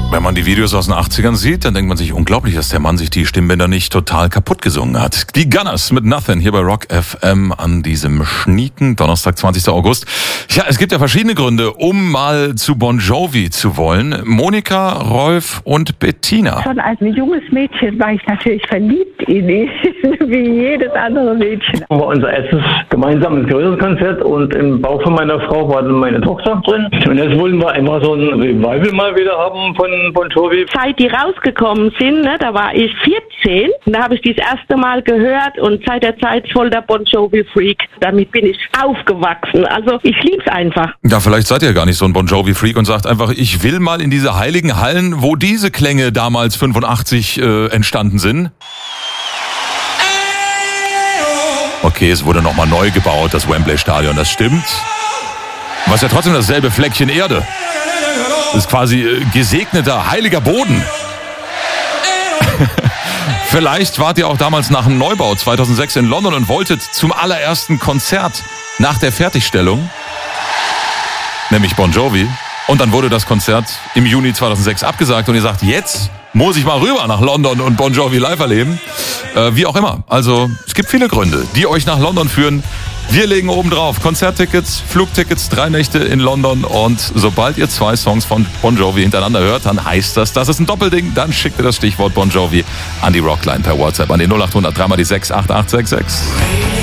Wenn man die Videos aus den 80ern sieht, dann denkt man sich, unglaublich, dass der Mann sich die Stimmbänder nicht total kaputt gesungen hat. Die Gunners mit Nothing hier bei Rock FM an diesem schnieken Donnerstag, 20. August. Ja, es gibt ja verschiedene Gründe, um mal zu Bon Jovi zu wollen. Monika, Rolf und Bettina. Schon als ein junges Mädchen war ich natürlich verliebt in ihn, wie jedes andere Mädchen. War unser erstes gemeinsames größeres Konzert und im Bauch von meiner Frau war dann meine Tochter drin. Und jetzt wollen wir einfach so ein Revival mal wieder haben von Bon Jovi. Seit die rausgekommen sind, da war ich 14, und da habe ich das erste Mal gehört und seit der Zeit voll der Bon Jovi-Freak. Damit bin ich aufgewachsen. Also ich lieb's einfach. Ja, vielleicht seid ihr gar nicht so ein Bon Jovi-Freak und sagt einfach, ich will mal in diese heiligen Hallen, wo diese Klänge damals 85 entstanden sind. Okay, es wurde nochmal neu gebaut, das Wembley-Stadion, das stimmt. Was ja trotzdem dasselbe Fleckchen Erde. Das ist quasi gesegneter, heiliger Boden. Vielleicht wart ihr auch damals nach dem Neubau 2006 in London und wolltet zum allerersten Konzert nach der Fertigstellung, nämlich Bon Jovi. Und dann wurde das Konzert im Juni 2006 abgesagt und ihr sagt, jetzt muss ich mal rüber nach London und Bon Jovi live erleben. Wie auch immer. Also es gibt viele Gründe, die euch nach London führen. Wir legen oben drauf Konzerttickets, Flugtickets, 3 Nächte in London und sobald ihr 2 Songs von Bon Jovi hintereinander hört, dann heißt das ist ein Doppelding. Dann schickt ihr das Stichwort Bon Jovi an die Rockline per WhatsApp an die 0800 3x6 8866.